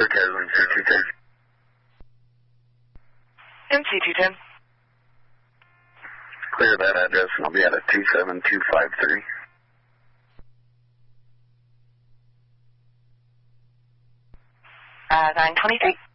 Quick as MC210. MC210. Clear that address and I'll be at a 27253. 923.